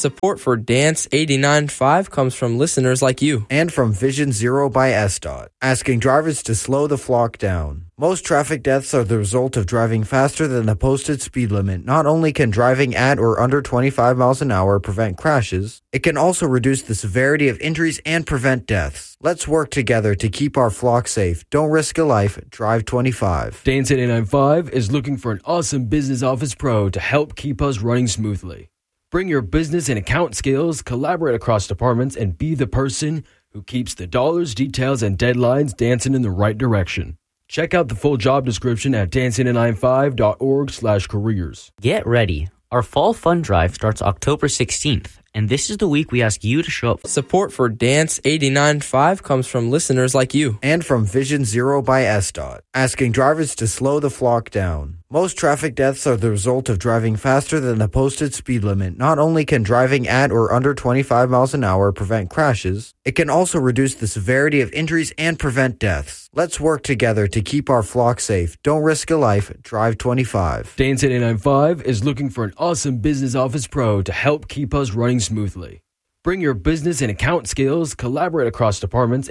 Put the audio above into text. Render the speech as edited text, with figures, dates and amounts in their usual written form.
Support for Dance 89.5 comes from listeners like you. And from Vision Zero by SDOT, asking drivers to slow the flock down. Most traffic deaths are the result of driving faster than the posted speed limit. Not only can driving at or under 25 miles an hour prevent crashes, it can also reduce the severity of injuries and prevent deaths. Let's work together to keep our flock safe. Don't risk a life. Drive 25. Dance 89.5 is looking for an awesome business office pro to help keep us running smoothly. Bring your business and account skills, collaborate across departments, and be the person who keeps the dollars, details, and deadlines dancing in the right direction. Check out the full job description at dance895.org/careers. Get ready. Our fall fund drive starts October 16th, and this is the week we ask you to show up. Support for Dance 89.5 comes from listeners like you. And from Vision Zero by SDOT, asking drivers to slow the flock down. Most traffic deaths are the result of driving faster than the posted speed limit. Not only can driving at or under 25 miles an hour prevent crashes, it can also reduce the severity of injuries and prevent deaths. Let's work together to keep our flock safe. Don't risk a life. Drive 25. Dance 89.5 is looking for an awesome business office pro to help keep us running smoothly. Bring your business and account skills, collaborate across departments,